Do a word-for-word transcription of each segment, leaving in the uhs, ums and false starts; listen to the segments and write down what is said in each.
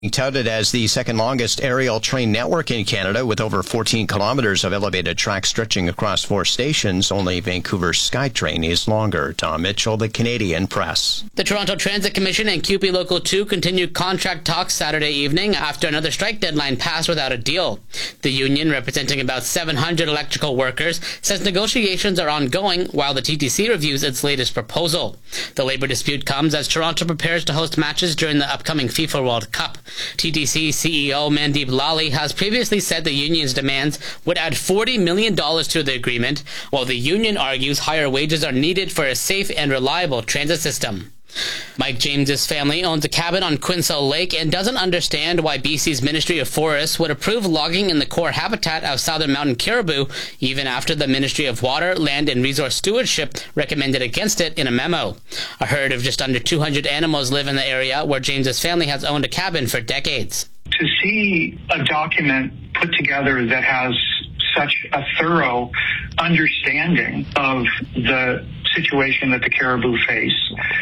Touted as the second longest aerial train network in Canada, with over fourteen kilometers of elevated track stretching across four stations, only Vancouver's SkyTrain is longer. Tom Mitchell, The Canadian Press. The Toronto Transit Commission and C U P E Local two continued contract talks Saturday evening after another strike deadline passed without a deal. The union, representing about seven hundred electrical workers, says negotiations are ongoing while the T T C reviews its latest proposal. The labour dispute comes as Toronto prepares to host matches during the upcoming FIFA World Cup. T T C C E O Mandeep Lally has previously said the union's demands would add forty million dollars to the agreement, while the union argues higher wages are needed for a safe and reliable transit system. Mike James's family owns a cabin on Quinsell Lake and doesn't understand why B C's Ministry of Forests would approve logging in the core habitat of southern mountain caribou, even after the Ministry of Water, Land and Resource Stewardship recommended against it in a memo. A herd of just under two hundred animals live in the area where James's family has owned a cabin for decades. To see a document put together that has such a thorough understanding of the situation that the caribou face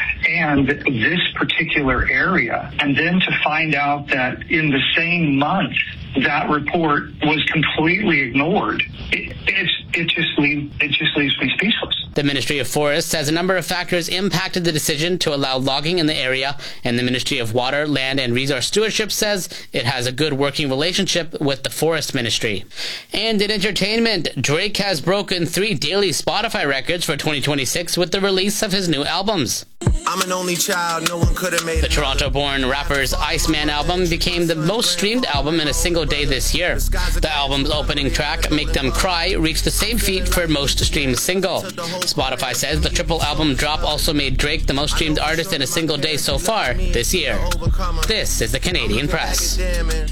and this particular area, and then to find out that in the same month that report was completely ignored, it, it's, it just leave, it just leaves me speechless. The Ministry of Forests says a number of factors impacted the decision to allow logging in the area, and the Ministry of Water, Land and Resource Stewardship says it has a good working relationship with the Forest Ministry. And in entertainment, Drake has broken three daily Spotify records for twenty twenty-six with the release of his new albums. I'm an only child, no one could have made The Toronto-born rapper's Iceman album became the most streamed album in a single day this year. The album's opening track, Make Them Cry, reached the same feat for most streamed single. Spotify says the triple album drop also made Drake the most streamed artist in a single day so far this year. This is the Canadian Press.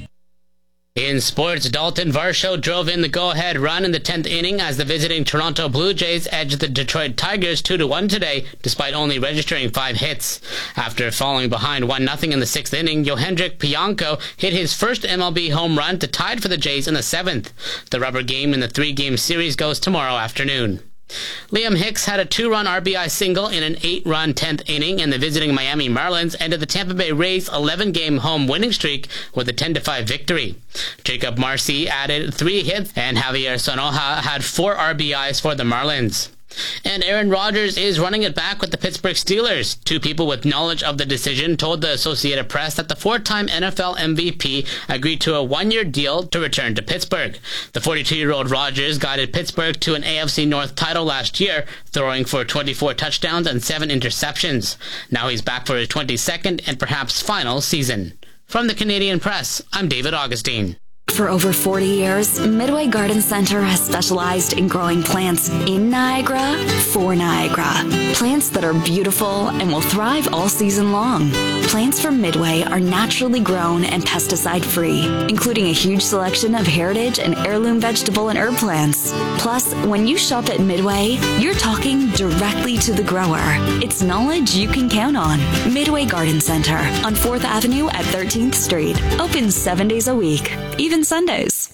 In sports, Dalton Varsho drove in the go-ahead run in the tenth inning as the visiting Toronto Blue Jays edged the Detroit Tigers two to one today, despite only registering five hits. After falling behind one nothing in the sixth inning, Yohendrick Pianco hit his first M L B home run to tie for the Jays in the seventh. The rubber game in the three-game series goes tomorrow afternoon. Liam Hicks had a two-run R B I single in an eight-run tenth inning, and the visiting Miami Marlins ended the Tampa Bay Rays' eleven-game home winning streak with a ten to five victory. Jacob Marcy added three hits, and Javier Sonoja had four R B Is for the Marlins. And Aaron Rodgers is running it back with the Pittsburgh Steelers. Two people with knowledge of the decision told the Associated Press that the four-time N F L M V P agreed to a one-year deal to return to Pittsburgh. The forty-two-year-old Rodgers guided Pittsburgh to an A F C North title last year, throwing for twenty-four touchdowns and seven interceptions. Now he's back for his twenty-second and perhaps final season. From the Canadian Press, I'm David Augustine. For over forty years, Midway Garden Center has specialized in growing plants in Niagara for Niagara. Plants that are beautiful and will thrive all season long. Plants from Midway are naturally grown and pesticide-free, including a huge selection of heritage and heirloom vegetable and herb plants. Plus, when you shop at Midway, you're talking directly to the grower. It's knowledge you can count on. Midway Garden Center on fourth Avenue at thirteenth Street. Open seven days a week, even Sundays.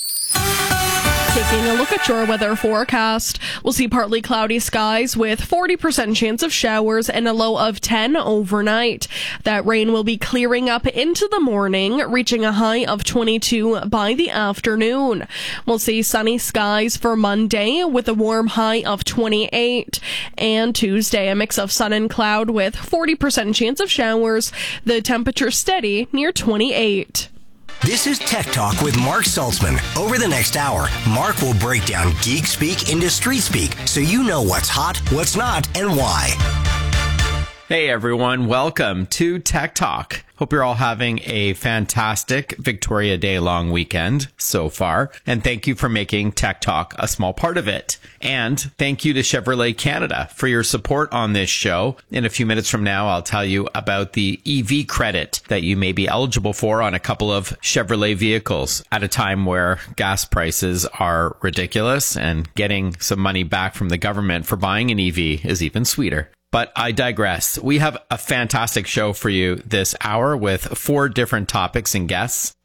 Taking a look at your weather forecast, we'll see partly cloudy skies with forty percent chance of showers and a low of ten overnight. That rain will be clearing up into the morning, reaching a high of twenty-two by the afternoon. We'll see sunny skies for Monday with a warm high of twenty-eight. And Tuesday, a mix of sun and cloud with forty percent chance of showers. The temperature steady near twenty-eight. This is Tech Talk with Mark Saltzman. Over the next hour, Mark will break down geek speak into street speak so you know what's hot, what's not, and why. Hey everyone, welcome to Tech Talk. Hope you're all having a fantastic Victoria Day long weekend so far. And thank you for making Tech Talk a small part of it. And thank you to Chevrolet Canada for your support on this show. In a few minutes from now, I'll tell you about the E V credit that you may be eligible for on a couple of Chevrolet vehicles at a time where gas prices are ridiculous and getting some money back from the government for buying an E V is even sweeter. But I digress. We have a fantastic show for you this hour with four different topics and guests.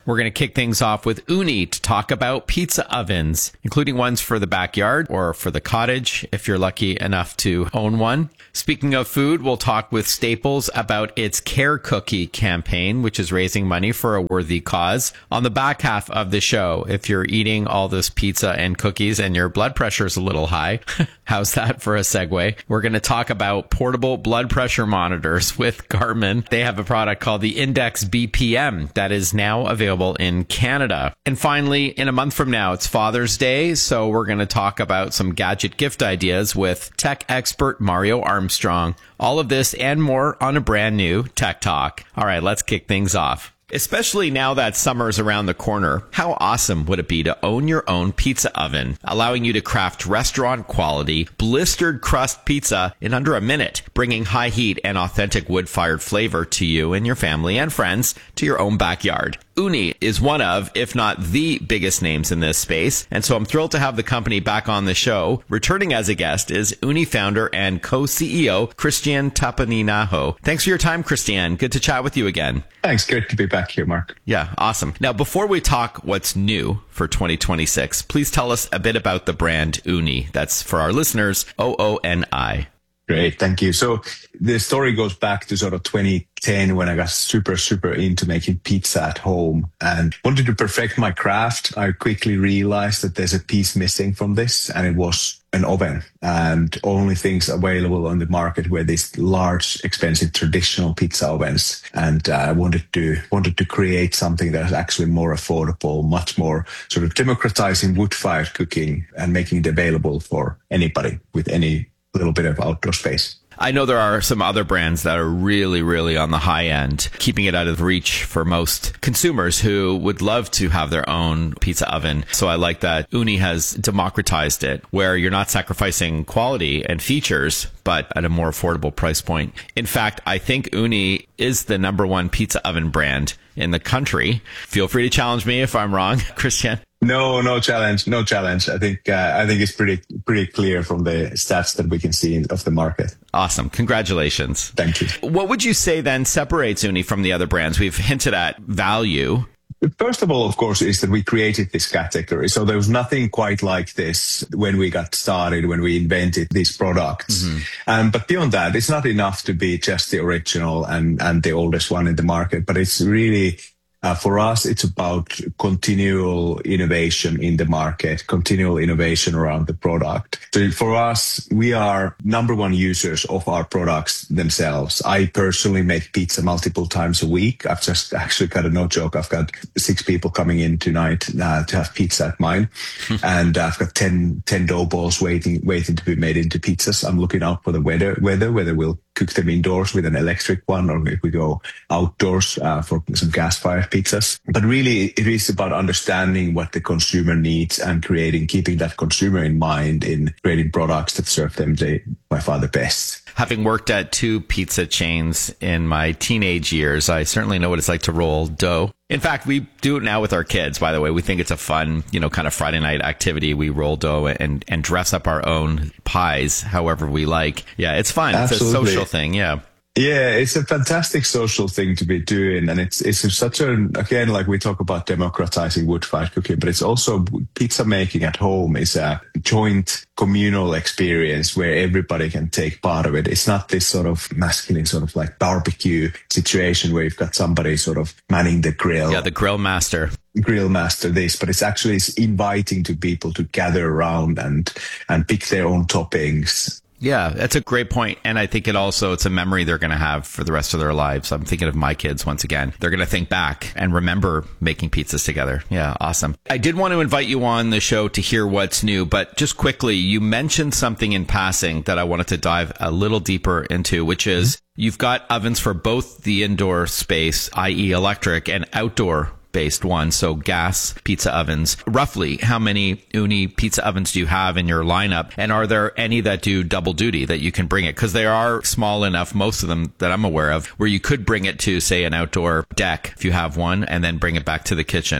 We're going to kick things off with Ooni to talk about pizza ovens, including ones for the backyard or for the cottage, if you're lucky enough to own one. Speaking of food, we'll talk with Staples about its Care Cookie campaign, which is raising money for a worthy cause. On the back half of the show, if you're eating all this pizza and cookies and your blood pressure is a little high, how's that for a segue? We're going to talk about portable blood pressure monitors with Garmin. They have a product called the Index B P M that is now available in Canada. And finally, in a month from now, it's Father's Day, so we're going to talk about some gadget gift ideas with tech expert Mario Armstrong. All of this and more on a brand new Tech Talk. All right, let's kick things off. Especially now that summer's around the corner, how awesome would it be to own your own pizza oven, allowing you to craft restaurant quality, blistered crust pizza in under a minute, bringing high heat and authentic wood-fired flavor to you and your family and friends to your own backyard. Ooni is one of, if not the biggest names in this space, and so I'm thrilled to have the company back on the show. Returning as a guest is Ooni founder and co-C E O, Christian Tapaninaho. Thanks for your time, Christian. Good to chat with you again. Thanks. Great to be back here, Mark. Yeah, awesome. Now, before we talk what's new for twenty twenty-six, please tell us a bit about the brand Ooni. That's for our listeners, O O N I. Great. Thank you. So the story goes back to sort of twenty ten when I got super, super into making pizza at home and wanted to perfect my craft. I quickly realized that there's a piece missing from this, and it was an oven. And only things available on the market were these large, expensive, traditional pizza ovens. And uh, I wanted to wanted to create something that is actually more affordable, much more sort of democratizing wood-fired cooking and making it available for anybody with any little bit of outdoor space. I know there are some other brands that are really, really on the high end, keeping it out of reach for most consumers who would love to have their own pizza oven. So I like that Ooni has democratized it, where you're not sacrificing quality and features, but at a more affordable price point. In fact, I think Ooni is the number one pizza oven brand in the country. Feel free to challenge me if I'm wrong, Christian. No, no challenge, no challenge. I think uh, I think it's pretty pretty clear from the stats that we can see of the market. Awesome. Congratulations. Thank you. What would you say then separates Ooni from the other brands? We've hinted at value. First of all, of course, is that we created this category. So there was nothing quite like this when we got started, when we invented these products. Mm-hmm. Um, but beyond that, it's not enough to be just the original and, and the oldest one in the market, but it's really Uh, for us, it's about continual innovation in the market, continual innovation around the product. So for us, we are number one users of our products themselves. I personally make pizza multiple times a week. I've just actually got a no joke. I've got six people coming in tonight uh, to have pizza at mine. And I've got ten, ten dough balls waiting, waiting to be made into pizzas. I'm looking out for the weather, weather, whether we'll cook them indoors with an electric one or if we go outdoors uh, for some gas-fired pizzas. But really, it is about understanding what the consumer needs and creating, keeping that consumer in mind in creating products that serve them the, by far the best. Having worked at two pizza chains in my teenage years, I certainly know what it's like to roll dough. In fact, we do it now with our kids, by the way. We think it's a fun, you know, kind of Friday night activity. We roll dough and, and dress up our own pies however we like. Yeah, it's fun. Absolutely. It's a social thing. Yeah. Yeah, it's a fantastic social thing to be doing. And it's it's such a, again, like we talk about democratizing wood-fired cooking, but it's also pizza making at home is a joint communal experience where everybody can take part of it. It's not this sort of masculine sort of like barbecue situation where you've got somebody sort of manning the grill. Yeah, the grill master. grill master this, but it's actually it's inviting to people to gather around and and pick their own toppings. Yeah, that's a great point. And I think it also, it's a memory they're going to have for the rest of their lives. I'm thinking of my kids once again. They're going to think back and remember making pizzas together. Yeah, awesome. I did want to invite you on the show to hear what's new, but just quickly, you mentioned something in passing that I wanted to dive a little deeper into, which is you've got ovens for both the indoor space, that is electric, and outdoor based one, so gas pizza ovens. Roughly, how many Ooni pizza ovens do you have in your lineup? And are there any that do double duty that you can bring it? Because they are small enough, most of them that I'm aware of, where you could bring it to, say, an outdoor deck if you have one, and then bring it back to the kitchen.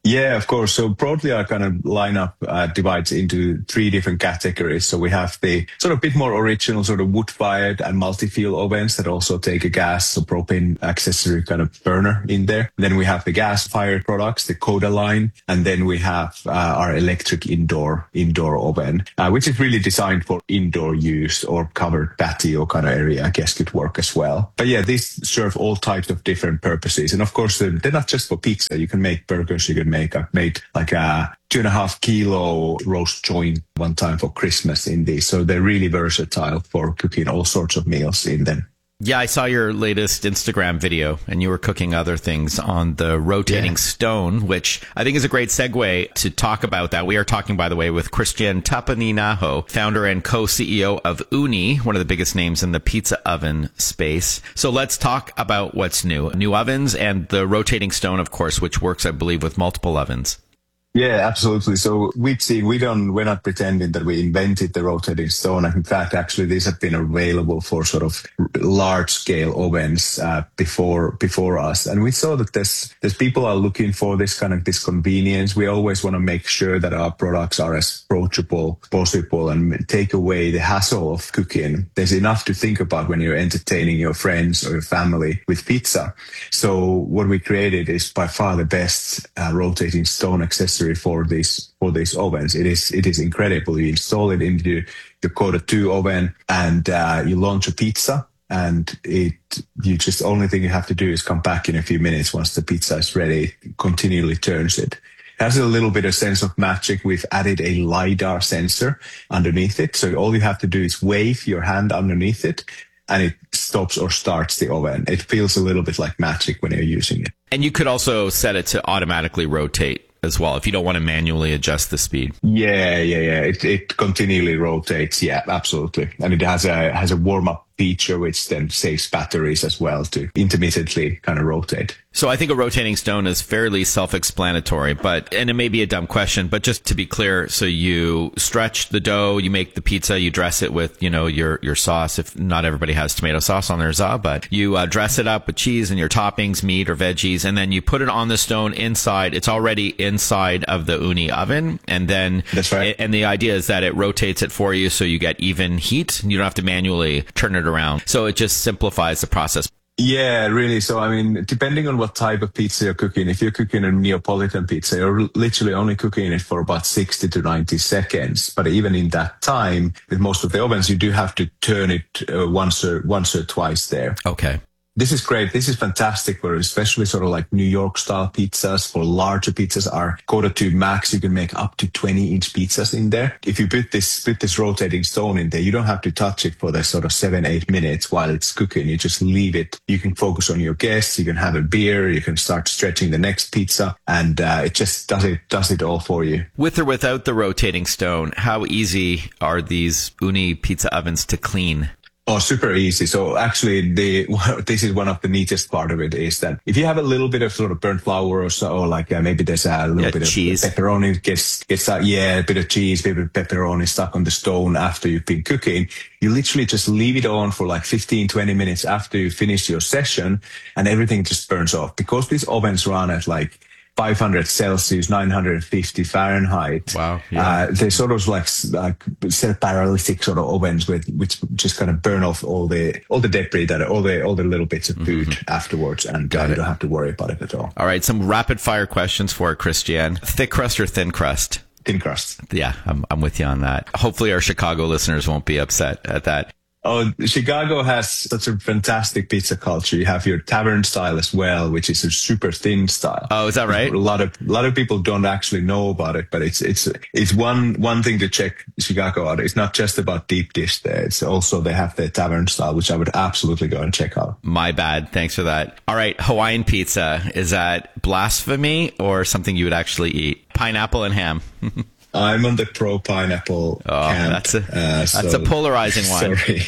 Yeah, of course. So broadly, our kind of lineup uh, divides into three different categories. So we have the sort of bit more original sort of wood-fired and multi-fuel ovens that also take a gas or propane accessory kind of burner in there. Then we have the gas-fired products, the Coda line, and then we have uh, our electric indoor indoor oven, uh, which is really designed for indoor use or covered patio kind of area. I guess could work as well. But yeah, these serve all types of different purposes, and of course they're, they're not just for pizza. You can make burgers. You can make I've made like a two and a half kilo roast joint one time for Christmas in these. So they're really versatile for cooking all sorts of meals in them. Yeah, I saw your latest Instagram video and you were cooking other things on the rotating yeah. stone, which I think is a great segue to talk about that. We are talking, by the way, with Christian Tapaninaho, founder and co-C E O of Uni, one of the biggest names in the pizza oven space. So let's talk about what's new. New ovens and the rotating stone, of course, which works, I believe, with multiple ovens. Yeah, absolutely. So we'd see, we don't, we're not pretending that we invented the rotating stone. In fact, actually, these have been available for sort of large scale ovens uh, before, before us. And we saw that there's, there's people are looking for this kind of this convenience. We always want to make sure that our products are as approachable possible and take away the hassle of cooking. There's enough to think about when you're entertaining your friends or your family with pizza. So what we created is by far the best uh, rotating stone accessory for these for these ovens. It is it is incredible. You install it into your Coda two oven and uh, you launch a pizza, and it you just only thing you have to do is come back in a few minutes once the pizza is ready. It continually turns it. It has a little bit of sense of magic. We've added a LiDAR sensor underneath it, so all you have to do is wave your hand underneath it, and it stops or starts the oven. It feels a little bit like magic when you're using it. And you could also set it to automatically rotate as well, if you don't want to manually adjust the speed. Yeah, yeah, yeah. It it continually rotates. Yeah, absolutely. And it has a has a warm up feature which then saves batteries as well to intermittently kind of rotate. So I think a rotating stone is fairly self-explanatory, but, and it may be a dumb question, but just to be clear, so you stretch the dough, you make the pizza, you dress it with, you know, your, your sauce. If not everybody has tomato sauce on their za, but you uh, dress it up with cheese and your toppings, meat or veggies, and then you put it on the stone inside. It's already inside of the Uni oven. And then, that's right. And the idea is that it rotates it for you so you get even heat. You don't have to manually turn it around. So it just simplifies the process. Yeah, really. So, I mean, depending on what type of pizza you're cooking, if you're cooking a Neapolitan pizza, you're literally only cooking it for about sixty to ninety seconds. But even in that time, with most of the ovens, you do have to turn it uh, once or once or twice there. Okay. This is great. This is fantastic for especially sort of like New York style pizzas. For larger pizzas, our Coda two Max, you can make up to twenty inch pizzas in there. If you put this, put this rotating stone in there, you don't have to touch it for the sort of seven, eight minutes while it's cooking. You just leave it. You can focus on your guests. You can have a beer. You can start stretching the next pizza, and uh, it just does it, does it all for you. With or without the rotating stone, how easy are these Uni pizza ovens to clean? Oh, super easy. So actually, the this is one of the neatest part of it is that if you have a little bit of sort of burnt flour or so, or like uh, maybe there's a little yeah, bit cheese. of pepperoni gets gets uh, yeah, a bit of cheese, maybe pepperoni stuck on the stone after you've been cooking. You literally just leave it on for like fifteen, twenty minutes after you finish your session, and everything just burns off because these ovens run at like five hundred Celsius, nine hundred fifty Fahrenheit. Wow. Yeah. Uh, they're sort of like, like cell paralytic sort of ovens with, which just kind of burn off all the, all the debris that all the, all the little bits of food mm-hmm. afterwards. And uh, you don't have to worry about it at all. All right. Some rapid fire questions for Christian. Thick crust or thin crust? Thin crust. Yeah, I'm, I'm with you on that. Hopefully our Chicago listeners won't be upset at that. Oh, Chicago has such a fantastic pizza culture. You have your tavern style as well, which is a super thin style. Oh, is that right? A lot of a lot of people don't actually know about it, but it's it's it's one one thing to check Chicago out. It's not just about deep dish there. It's also they have the tavern style, which I would absolutely go and check out. My bad. Thanks for that. All right, Hawaiian pizza, is that blasphemy or something you would actually eat? Pineapple and ham. I'm on the pro pineapple oh, camp. That's a, uh, so, that's a polarizing one. Sorry.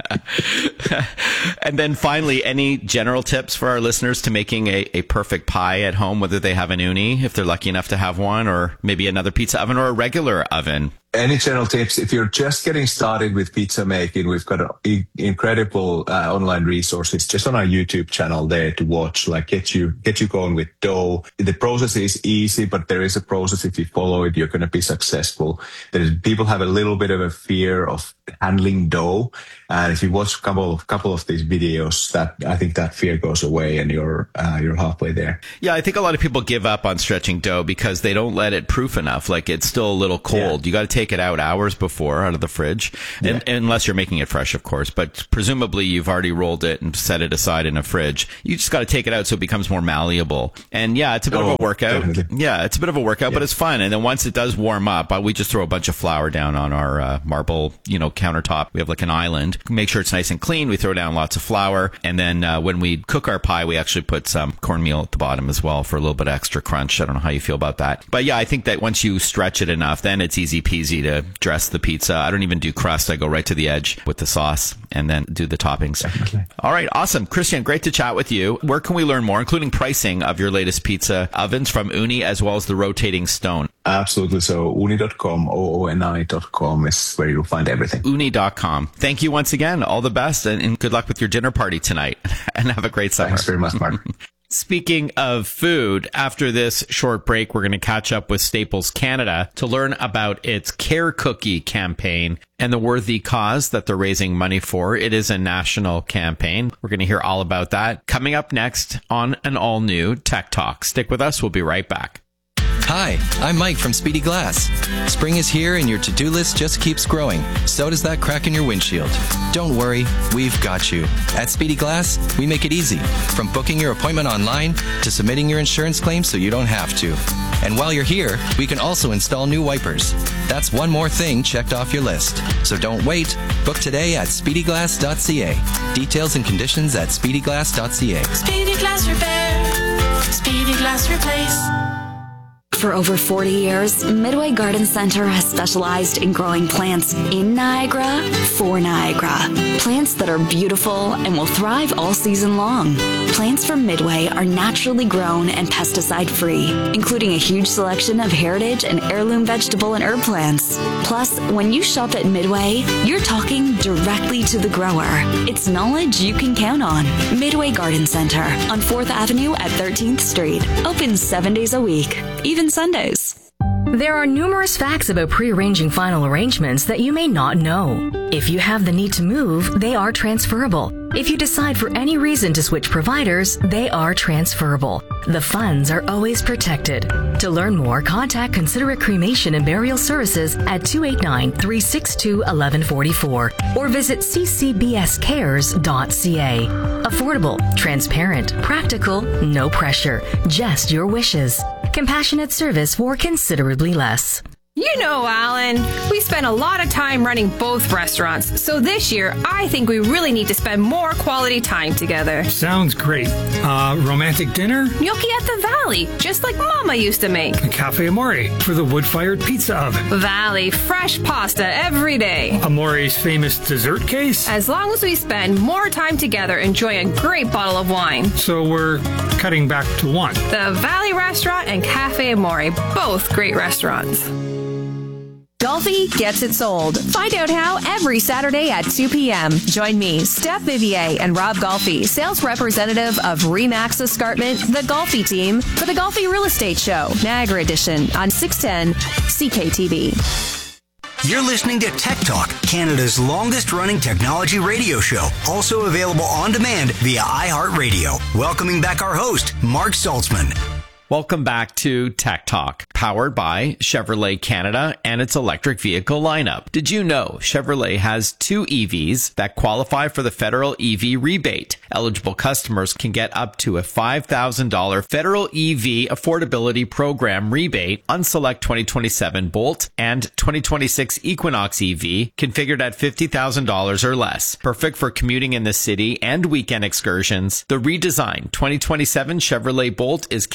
And then finally, any general tips for our listeners to making a, a perfect pie at home, whether they have an Uni, if they're lucky enough to have one, or maybe another pizza oven or a regular oven? Any general tips? If you're just getting started with pizza making, we've got a, incredible uh, online resources just on our YouTube channel there to watch, like get you get you going with dough. The process is easy, but there is a process. If you follow it, you're going to be successful. There's, people have a little bit of a fear of handling dough. And if you watch a couple of, couple of these videos, that I think that fear goes away and you're uh, you're halfway there. Yeah, I think a lot of people give up on stretching dough because they don't let it proof enough. Like it's still a little cold. Yeah. You got to take it out hours before out of the fridge, yeah. and, unless you're making it fresh, of course. But presumably you've already rolled it and set it aside in a fridge. You just got to take it out so it becomes more malleable. And yeah, it's a bit oh, of a workout. Definitely. Yeah, it's a bit of a workout, yeah. but it's fun. And then once it does warm up, we just throw a bunch of flour down on our uh, marble, you know, countertop. We have like an island. Make sure it's nice and clean. We throw down lots of flour. And then uh, when we cook our pie, we actually put some cornmeal at the bottom as well for a little bit of extra crunch. I don't know how you feel about that. But yeah, I think that once you stretch it enough, then it's easy peasy to dress the pizza. I don't even do crust. I go right to the edge with the sauce and then do the toppings. Definitely. All right. Awesome. Christian, great to chat with you. Where can we learn more, including pricing of your latest pizza ovens from Ooni as well as the rotating stone? Absolutely. So ooni dot com, O O N I dot com is where you'll find everything. ooni dot com. Thank you once again. All the best and, and good luck with your dinner party tonight and have a great summer. Thanks very much, Mark. Speaking of food, after this short break, we're going to catch up with Staples Canada to learn about its Care Cookie campaign and the worthy cause that they're raising money for. It is a national campaign. We're going to hear all about that coming up next on an all-new Tech Talk. Stick with us. We'll be right back. Hi, I'm Mike from Speedy Glass. Spring is here and your to-do list just keeps growing. So does that crack in your windshield. Don't worry, we've got you. At Speedy Glass, we make it easy. From booking your appointment online to submitting your insurance claim so you don't have to. And while you're here, we can also install new wipers. That's one more thing checked off your list. So don't wait. Book today at speedy glass dot c a. Details and conditions at speedy glass dot c a. Speedy Glass Repair. Speedy Glass Replace. For over forty years, Midway Garden Center has specialized in growing plants in Niagara for Niagara. Plants that are beautiful and will thrive all season long. Plants from Midway are naturally grown and pesticide-free, including a huge selection of heritage and heirloom vegetable and herb plants. Plus, when you shop at Midway, you're talking directly to the grower. It's knowledge you can count on. Midway Garden Center on fourth Avenue at thirteenth Street. Open seven days a week, even Sundays. There are numerous facts about pre-arranging final arrangements that you may not know. If you have the need to move, they are transferable. If you decide for any reason to switch providers, they are transferable. The funds are always protected. To learn more, contact Considerate Cremation and Burial Services at two eight nine, three six two, one one four four or visit c c b s cares dot c a. Affordable, transparent, practical, no pressure, just your wishes. Compassionate service for considerably less. You know, Alan, we spend a lot of time running both restaurants, so this year I think we really need to spend more quality time together. Sounds great. Uh, romantic dinner? Gnocchi at the Valley, just like Mama used to make. A Cafe Amore for the wood-fired pizza oven. Valley, fresh pasta every day. Amore's famous dessert case? As long as we spend more time together enjoying a great bottle of wine. So we're cutting back to one. The Valley Restaurant and Cafe Amore, both great restaurants. Golfi gets it sold. Find out how every Saturday at two p.m. Join me, Steph Vivier, and Rob Golfi, sales representative of Remax Escarpment, the Golfi team, for the Golfi Real Estate Show, Niagara Edition, on six ten C K T V. You're listening to Tech Talk, Canada's longest-running technology radio show, also available on demand via iHeartRadio. Welcoming back our host, Mark Saltzman. Welcome back to Tech Talk, powered by Chevrolet Canada and its electric vehicle lineup. Did you know Chevrolet has two E Vs that qualify for the federal E V rebate? Eligible customers can get up to a five thousand dollars federal E V affordability program rebate on select twenty twenty-seven Bolt and twenty twenty-six Equinox E V configured at fifty thousand dollars or less. Perfect for commuting in the city and weekend excursions. The redesigned twenty twenty-seven Chevrolet Bolt is Canada's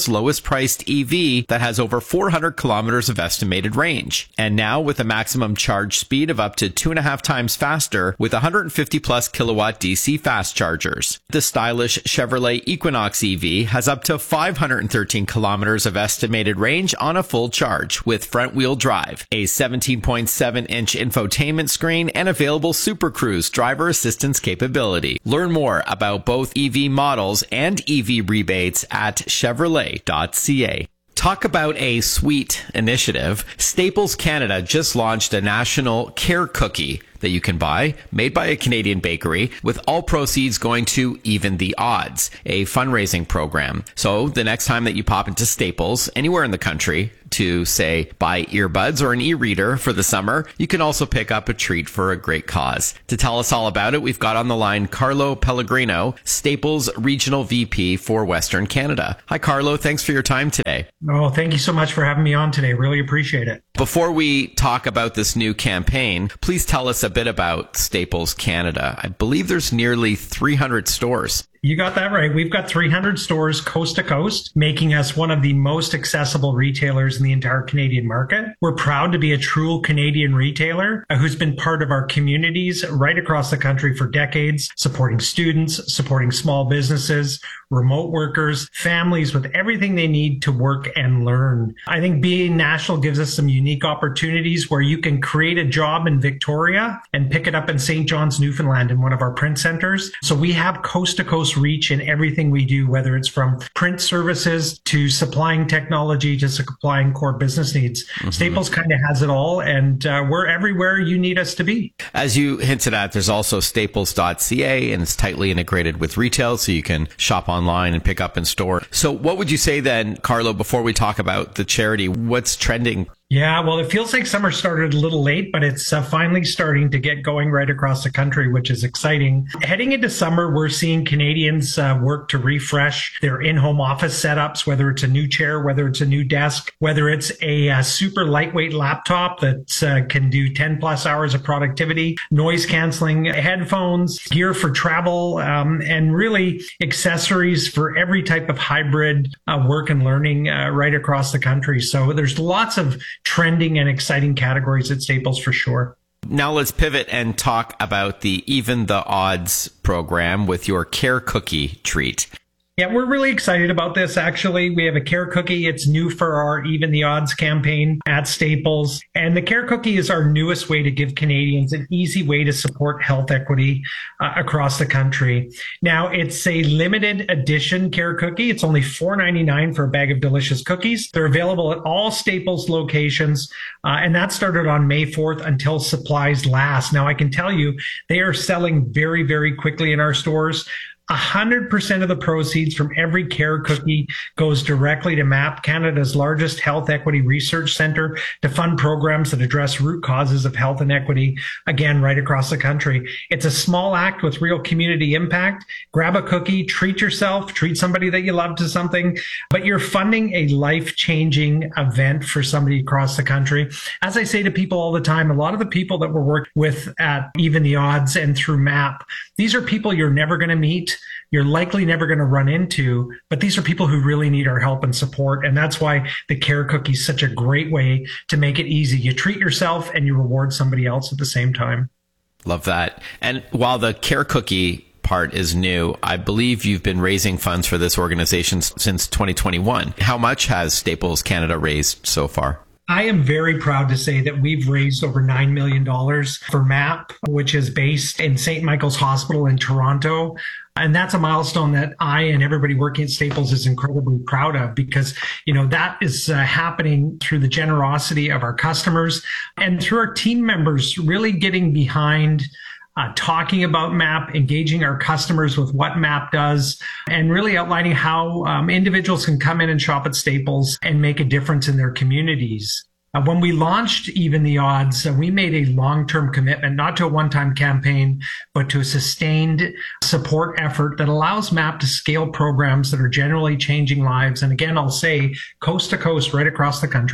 Canada's lowest priced E V that has over four hundred kilometers of estimated range. And now with a maximum charge speed of up to two and a half times faster with one hundred fifty plus kilowatt D C fast chargers. The stylish Chevrolet Equinox E V has up to five hundred thirteen kilometers of estimated range on a full charge with front wheel drive, a seventeen point seven inch infotainment screen, and available Super Cruise driver assistance capability. Learn more about both E V models and E V rebates at chevrolet dot c a. Talk about a sweet initiative. Staples Canada just launched a national care cookie that you can buy, made by a Canadian bakery, with all proceeds going to Even the Odds, a fundraising program. So the next time that you pop into Staples, anywhere in the country, to say buy earbuds or an e-reader for the summer, you can also pick up a treat for a great cause. To tell us all about it, we've got on the line Carlo Pellegrino, Staples Regional V P for Western Canada. Hi, Carlo. Thanks for your time today. Oh, thank you so much for having me on today. Really appreciate it. Before we talk about this new campaign, please tell us a bit about Staples Canada. I believe there's nearly three hundred stores. You got that right. We've got three hundred stores coast to coast, making us one of the most accessible retailers in the entire Canadian market. We're proud to be a true Canadian retailer who's been part of our communities right across the country for decades, supporting students, supporting small businesses, remote workers, families with everything they need to work and learn. I think being national gives us some unique opportunities where you can create a job in Victoria and pick it up in Saint John's, Newfoundland in one of our print centers. So we have coast to coast reach in everything we do, whether it's from print services to supplying technology to supplying core business needs. Mm-hmm. Staples kind of has it all, and uh, we're everywhere you need us to be. As you hinted at, there's also staples dot c a, and it's tightly integrated with retail, so you can shop online and pick up in store. So what would you say then, Carlo, before we talk about the charity, what's trending? Yeah, well, it feels like summer started a little late, but it's uh, finally starting to get going right across the country, which is exciting. Heading into summer, we're seeing Canadians uh, work to refresh their in-home office setups, whether it's a new chair, whether it's a new desk, whether it's a uh, super lightweight laptop that uh, can do ten plus hours of productivity, noise canceling headphones, gear for travel, um, and really accessories for every type of hybrid uh, work and learning uh, right across the country. So there's lots of trending and exciting categories at Staples for sure. Now let's pivot and talk about the Even the Odds program with your Care Cookie treat. Yeah, we're really excited about this, actually. We have a Care Cookie. It's new for our Even the Odds campaign at Staples. And the Care Cookie is our newest way to give Canadians an easy way to support health equity uh, across the country. Now, it's a limited edition Care Cookie. It's only four ninety-nine for a bag of delicious cookies. They're available at all Staples locations, uh, and that started on May fourth until supplies last. Now, I can tell you, they are selling very, very quickly in our stores. one hundred percent of the proceeds from every Care Cookie goes directly to M A P, Canada's largest health equity research center, to fund programs that address root causes of health inequity, again, right across the country. It's a small act with real community impact. Grab a cookie, treat yourself, treat somebody that you love to something, but you're funding a life-changing event for somebody across the country. As I say to people all the time, a lot of the people that we're working with at Even the Odds and through M A P, these are people you're never going to meet. You're likely never going to run into, but these are people who really need our help and support. And that's why the Care Cookie is such a great way to make it easy. You treat yourself and you reward somebody else at the same time. Love that. And while the Care Cookie part is new, I believe you've been raising funds for this organization since twenty twenty-one. How much has Staples Canada raised so far? I am very proud to say that we've raised over nine million dollars for M A P, which is based in Saint Michael's Hospital in Toronto. And that's a milestone that I and everybody working at Staples is incredibly proud of, because, you know, that is uh, happening through the generosity of our customers and through our team members really getting behind Uh, talking about M A P, engaging our customers with what M A P does, and really outlining how um, individuals can come in and shop at Staples and make a difference in their communities. Uh, when we launched Even the Odds, uh, we made a long-term commitment, not to a one-time campaign, but to a sustained support effort that allows M A P to scale programs that are generally changing lives. And again, I'll say coast to coast right across the country.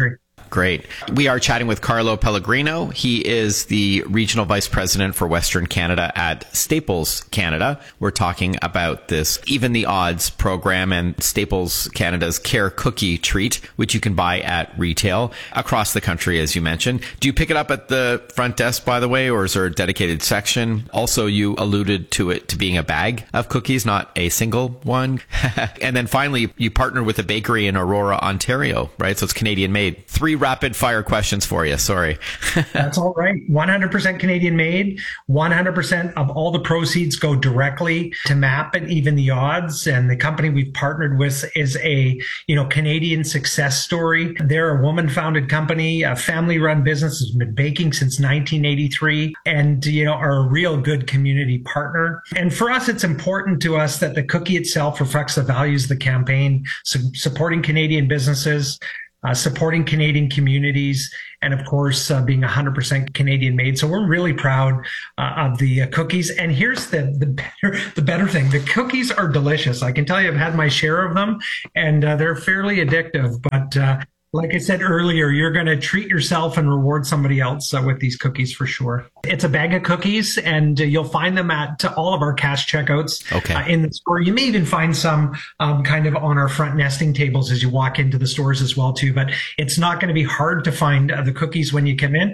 Great. We are chatting with Carlo Pellegrino. He is the Regional Vice President for Western Canada at Staples Canada. We're talking about this Even the Odds program and Staples Canada's Care Cookie Treat, which you can buy at retail across the country, as you mentioned. Do you pick it up at the front desk, by the way, or is there a dedicated section? Also, you alluded to it to being a bag of cookies, not a single one. And then finally, you partnered with a bakery in Aurora, Ontario, right? So it's Canadian made. Three rapid fire questions for you. Sorry. That's all right. one hundred percent Canadian made. one hundred percent of all the proceeds go directly to M A P and Even the Odds. And the company we've partnered with is a, you know, Canadian success story. They're a woman-founded company, a family-run business that's been baking since nineteen eighty-three, and, you know, are a real good community partner. And for us, it's important to us that the cookie itself reflects the values of the campaign, so supporting Canadian businesses, Uh, supporting Canadian communities, and of course, uh, being one hundred percent Canadian made. So we're really proud uh, of the uh, cookies. And here's the the better, the better thing. The cookies are delicious. I can tell you I've had my share of them, and uh, they're fairly addictive. But uh, like I said earlier, you're going to treat yourself and reward somebody else uh, with these cookies for sure. It's a bag of cookies, and uh, you'll find them at uh, all of our cash checkouts okay. uh, in the store. You may even find some um, kind of on our front nesting tables as you walk into the stores as well, too. But it's not going to be hard to find uh, the cookies when you come in.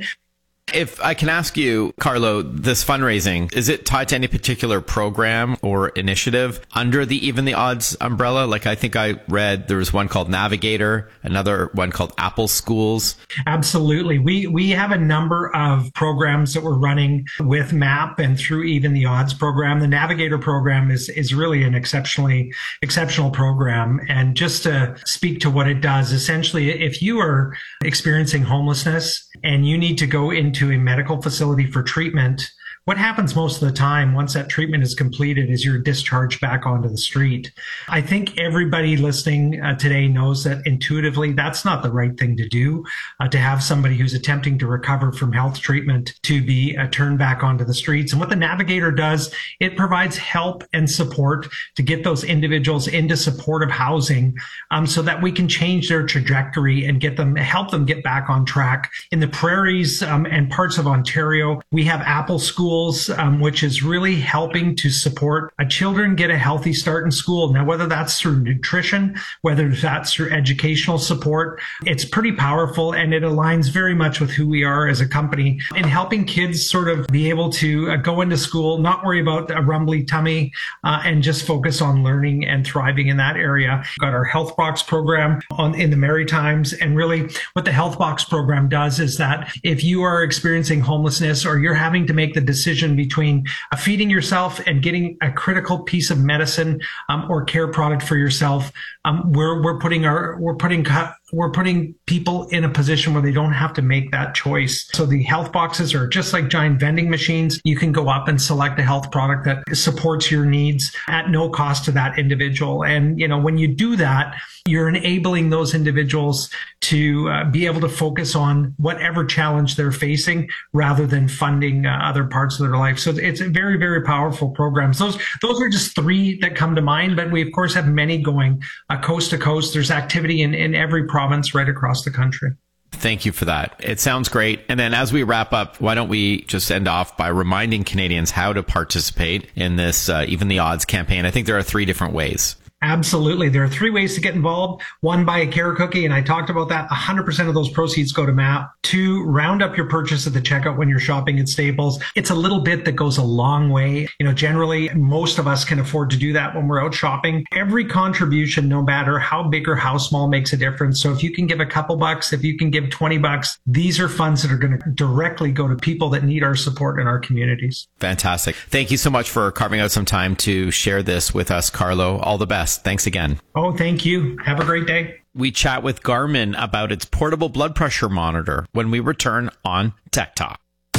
If I can ask you, Carlo, this fundraising, is it tied to any particular program or initiative under the Even the Odds umbrella? Like I think I read there was one called Navigator, another one called Apple Schools. Absolutely. We we have a number of programs that we're running with M A P and through Even the Odds program. The Navigator program is, is really an exceptionally exceptional program. And just to speak to what it does, essentially, if you are experiencing homelessness and you need to go into a medical facility for treatment, what happens most of the time once that treatment is completed is you're discharged back onto the street. I think everybody listening uh, today knows that intuitively that's not the right thing to do, uh, to have somebody who's attempting to recover from health treatment to be uh, turned back onto the streets. And what the Navigator does, it provides help and support to get those individuals into supportive housing um, so that we can change their trajectory and get them, help them get back on track. In the prairies um, and parts of Ontario, we have Apple Schools, Um, which is really helping to support uh, children get a healthy start in school. Now, whether that's through nutrition, whether that's through educational support, it's pretty powerful, and it aligns very much with who we are as a company in helping kids sort of be able to uh, go into school, not worry about a rumbly tummy, uh, and just focus on learning and thriving in that area. We've got our Health Box program on in the Maritimes, and really what the Health Box program does is that if you are experiencing homelessness or you're having to make the decision decision between uh, feeding yourself and getting a critical piece of medicine um, or care product for yourself, um, we're we're putting our we're putting we're putting people in a position where they don't have to make that choice. So the health boxes are just like giant vending machines. You can go up and select a health product that supports your needs at no cost to that individual. And you know, when you do that, you're enabling those individuals to uh, be able to focus on whatever challenge they're facing rather than funding uh, other parts of their life. So it's a very, very powerful programs. Those those are just three that come to mind, but we, of course, have many going uh, coast to coast. There's activity in, in every province right across the country. Thank you for that. It sounds great. And then as we wrap up, why don't we just end off by reminding Canadians how to participate in this uh, Even the Odds campaign? I think there are three different ways. Absolutely. There are three ways to get involved. One, buy a care cookie, and I talked about that. one hundred percent of those proceeds go to M A P. Two, round up your purchase at the checkout when you're shopping at Staples. It's a little bit that goes a long way. You know, generally, most of us can afford to do that when we're out shopping. Every contribution, no matter how big or how small, makes a difference. So if you can give a couple bucks, if you can give twenty bucks, these are funds that are going to directly go to people that need our support in our communities. Fantastic. Thank you so much for carving out some time to share this with us, Carlo. All the best. Thanks again. Oh, thank you. Have a great day. We chat with Garmin about its portable blood pressure monitor when we return on Tech Talk.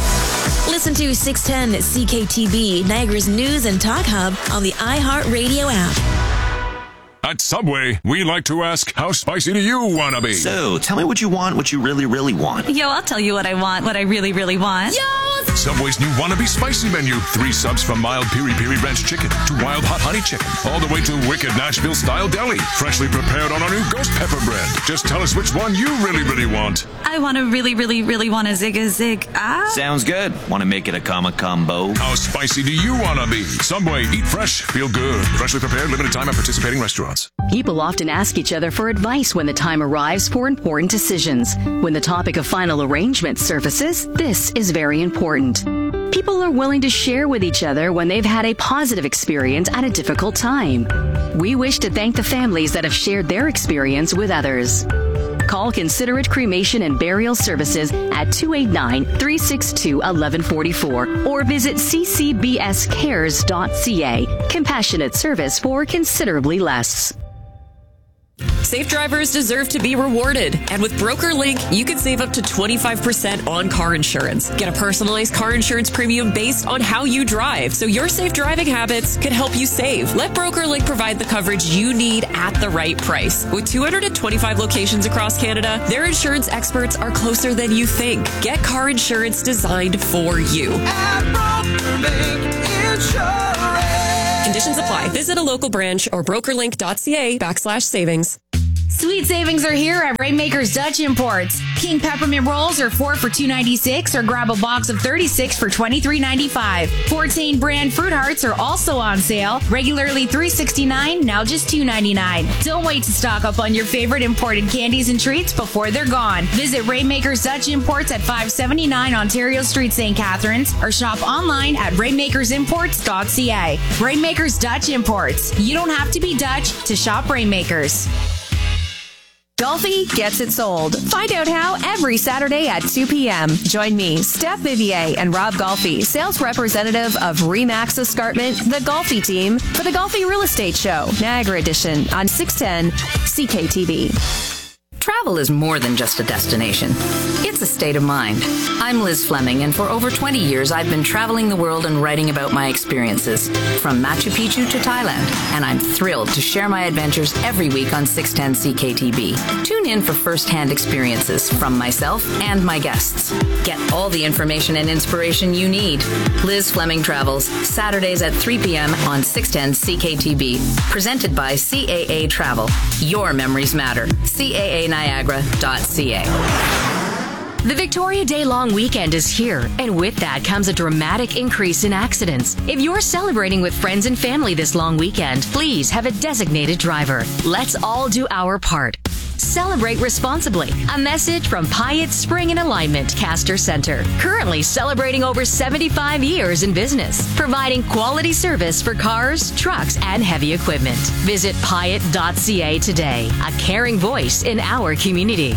Listen to six ten C K T B, Niagara's news and talk hub on the iHeartRadio app. At Subway, we like to ask, how spicy do you want to be? So, tell me what you want, what you really, really want. Yo, I'll tell you what I want, what I really, really want. Yo! Subway's new Wannabe Spicy Menu. Three subs from mild Piri Piri Ranch Chicken to wild hot honey chicken. All the way to wicked Nashville-style deli. Freshly prepared on our new Ghost Pepper bread. Just tell us which one you really, really want. I want to really, really, really want a Zig a Zig. Ah. Sounds good. Want to make it a comma combo? How spicy do you want to be? Subway. Eat fresh. Feel good. Freshly prepared. Limited time at participating restaurants. People often ask each other for advice when the time arrives for important decisions. When the topic of final arrangement surfaces, this is very important. People are willing to share with each other when they've had a positive experience at a difficult time. We wish to thank the families that have shared their experience with others. Call Considerate Cremation and Burial Services at two eight nine, three six two, one one four four or visit c c b s cares dot c a. Compassionate service for considerably less. Safe drivers deserve to be rewarded. And with BrokerLink, you can save up to twenty-five percent on car insurance. Get a personalized car insurance premium based on how you drive, so your safe driving habits can help you save. Let BrokerLink provide the coverage you need at the right price. With two hundred twenty-five locations across Canada, their insurance experts are closer than you think. Get car insurance designed for you. At BrokerLink Insurance. Conditions apply. Visit a local branch or brokerlink.ca backslash savings. Sweet savings are here at Rainmakers Dutch Imports. King peppermint rolls are four for two ninety-six, or grab a box of thirty-six for twenty-three ninety-five. Fortane brand fruit hearts are also on sale, regularly three sixty-nine, now just two ninety-nine. Don't wait to stock up on your favorite imported candies and treats before they're gone. Visit Rainmakers Dutch Imports at five seventy-nine Ontario Street, Saint Catharines, or shop online at rainmakers imports dot c a. Rainmakers Dutch Imports. You don't have to be Dutch to shop Rainmakers. Golfi gets it sold. Find out how every Saturday at two p.m. Join me, Steph Vivier, and Rob Golfi, sales representative of Remax Escarpment, the Golfi team, for the Golfi Real Estate Show, Niagara Edition, on six ten C K T V. Travel is more than just a destination. It's a state of mind. I'm Liz Fleming, and for over twenty years, I've been traveling the world and writing about my experiences, from Machu Picchu to Thailand, and I'm thrilled to share my adventures every week on six ten C K T V. Tune in for first-hand experiences from myself and my guests. Get all the information and inspiration you need. Liz Fleming Travels, Saturdays at three p.m. on six ten C K T V. Presented by C A A Travel. Your memories matter. C A A Niagara dot c a. The Victoria Day long weekend is here, and with that comes a dramatic increase in accidents. If you're celebrating with friends and family this long weekend, please have a designated driver. Let's all do our part. Celebrate responsibly. A message from Pyatt Spring and Alignment Caster Center. Currently celebrating over seventy-five years in business, providing quality service for cars, trucks, and heavy equipment. Visit Pyatt dot c a today. A caring voice in our community.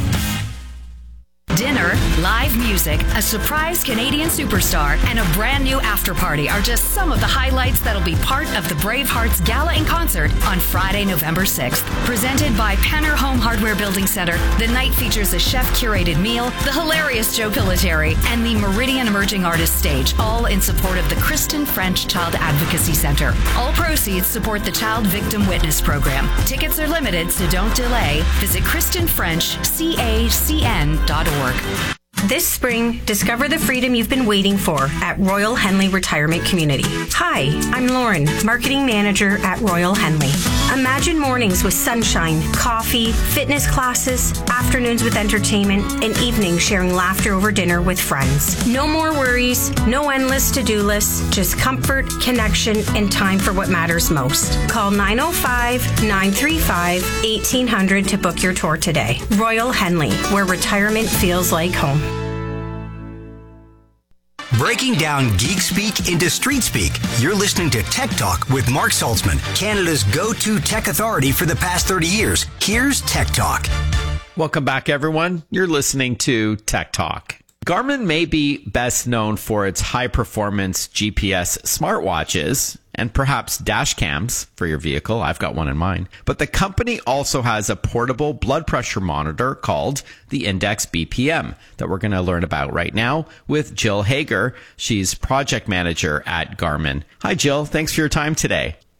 Dinner, live music, a surprise Canadian superstar, and a brand new after party are just some of the highlights that'll be part of the Bravehearts Gala and Concert on Friday, November sixth. Presented by Penner Home Hardware Building Center, the night features a chef-curated meal, the hilarious Joe Pilateri, and the Meridian Emerging Artists Stage, all in support of the Kristen French Child Advocacy Center. All proceeds support the Child Victim Witness Program. Tickets are limited, so don't delay. Visit kristen french cacn dot org. This spring, discover the freedom you've been waiting for at Royal Henley Retirement Community. Hi, I'm Lauren, Marketing Manager at Royal Henley. Imagine mornings with sunshine, coffee, fitness classes, afternoons with entertainment, and evenings sharing laughter over dinner with friends. No more worries, no endless to-do lists, just comfort, connection, and time for what matters most. Call nine oh five, nine three five, eighteen hundred to book your tour today. Royal Henley, where retirement feels like home. Breaking down geek speak into street speak, you're listening to Tech Talk with Mark Saltzman, Canada's go-to tech authority for the past thirty years. Here's Tech Talk. Welcome back, everyone. You're listening to Tech Talk. Garmin may be best known for its high-performance G P S smartwatches and perhaps dash cams for your vehicle. I've got one in mine. But the company also has a portable blood pressure monitor called the Index B P M that we're going to learn about right now with Jill Hager. She's project manager at Garmin. Hi, Jill. Thanks for your time today.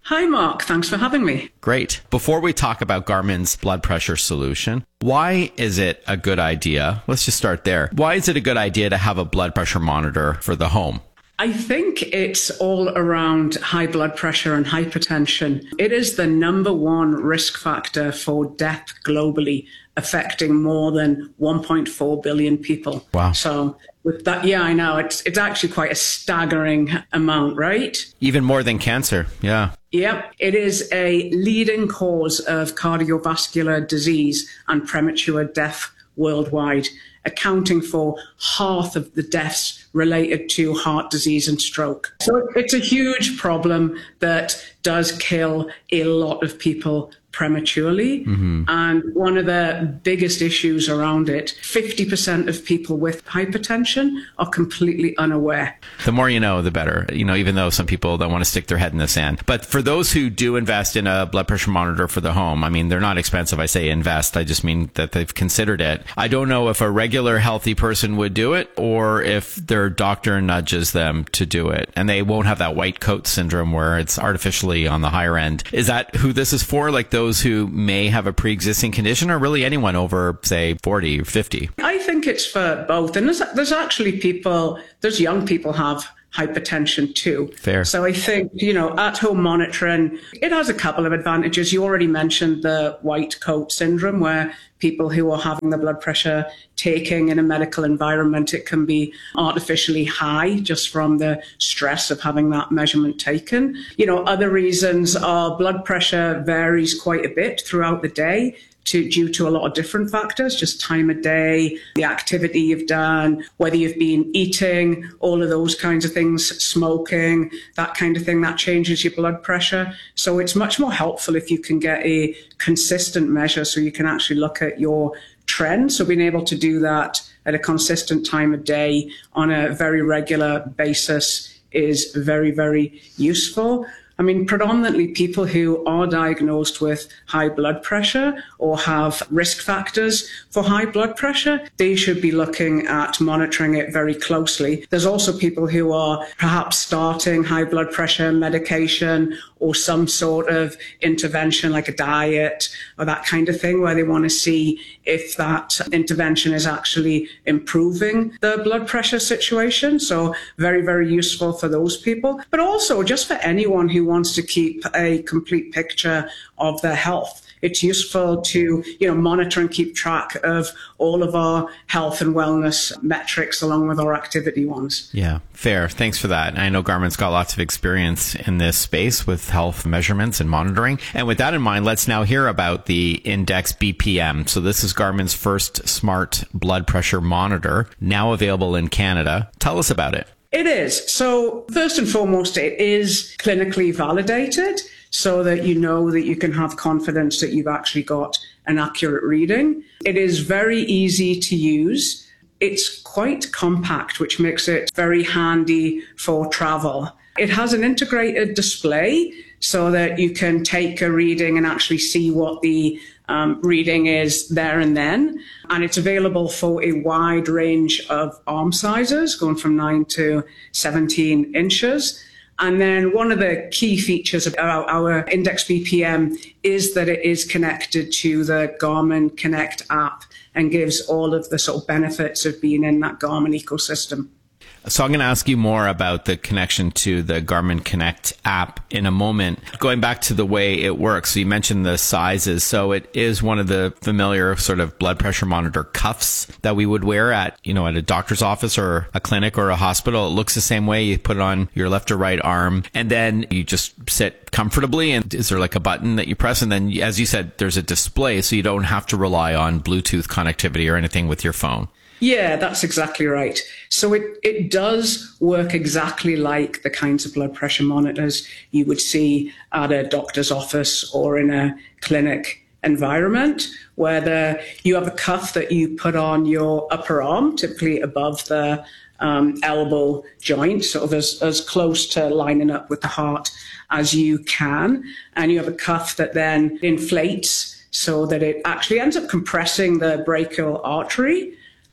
Hi, Mark. Thanks for having me. Great. Before we talk about Garmin's blood pressure solution, why is it a good idea? Let's just start there. Why is it a good idea to have a blood pressure monitor for the home? I think it's all around high blood pressure and hypertension. It is the number one risk factor for death globally, affecting more than one point four billion people. Wow. So with that, yeah, I know. It's it's actually quite a staggering amount, right? Even more than cancer. Yeah. Yep. It is a leading cause of cardiovascular disease and premature death worldwide, accounting for half of the deaths related to heart disease and stroke. So it's a huge problem that does kill a lot of people prematurely. Mm-hmm. And one of the biggest issues around it, fifty percent of people with hypertension are completely unaware. The more you know, the better, you know, even though some people don't want to stick their head in the sand. But for those who do invest in a blood pressure monitor for the home, I mean, they're not expensive. I say invest. I just mean that they've considered it. I don't know if a regular healthy person would do it or if their doctor nudges them to do it. And they won't have that white coat syndrome where it's artificially on the higher end. Is that who this is for? Like those who may have a pre-existing condition, or really anyone over, say, forty or fifty? I think it's for both. And there's, there's actually people, there's young people have hypertension too. Fair. So I think, you know, at-home monitoring, it has a couple of advantages. You already mentioned the white coat syndrome, where people who are having the blood pressure taking in a medical environment, it can be artificially high just from the stress of having that measurement taken. You know, other reasons are blood pressure varies quite a bit throughout the day. To, due to a lot of different factors, just time of day, the activity you've done, whether you've been eating, all of those kinds of things, smoking, that kind of thing, that changes your blood pressure. So it's much more helpful if you can get a consistent measure so you can actually look at your trend. So being able to do that at a consistent time of day on a very regular basis is very, very useful. I mean, predominantly people who are diagnosed with high blood pressure or have risk factors for high blood pressure, they should be looking at monitoring it very closely. There's also people who are perhaps starting high blood pressure medication or some sort of intervention like a diet or that kind of thing, where they want to see if that intervention is actually improving the blood pressure situation. So very, very useful for those people, but also just for anyone who wants to keep a complete picture of their health. It's useful to, you know, monitor and keep track of all of our health and wellness metrics along with our activity ones. Yeah, fair. Thanks for that. I know Garmin's got lots of experience in this space with health measurements and monitoring. And with that in mind, let's now hear about the Index B P M. So this is Garmin's first smart blood pressure monitor, now available in Canada. Tell us about it. It is. So first and foremost, it is clinically validated so that you know that you can have confidence that you've actually got an accurate reading. It is very easy to use. It's quite compact, which makes it very handy for travel. It has an integrated display so that you can take a reading and actually see what the Um, reading is there and then. And it's available for a wide range of arm sizes, going from nine to seventeen inches. And then one of the key features about our Index B P M is that it is connected to the Garmin Connect app and gives all of the sort of benefits of being in that Garmin ecosystem. So I'm going to ask you more about the connection to the Garmin Connect app in a moment. Going back to the way it works, so you mentioned the sizes. So it is one of the familiar sort of blood pressure monitor cuffs that we would wear at, you know, at a doctor's office or a clinic or a hospital. It looks the same way. You put it on your left or right arm, and then you just sit comfortably. And is there like a button that you press? And then, as you said, there's a display, so you don't have to rely on Bluetooth connectivity or anything with your phone. Yeah, that's exactly right. So it, it does work exactly like the kinds of blood pressure monitors you would see at a doctor's office or in a clinic environment, where the, you have a cuff that you put on your upper arm, typically above the um, elbow joint, sort of as, as close to lining up with the heart as you can. And you have a cuff that then inflates so that it actually ends up compressing the brachial artery.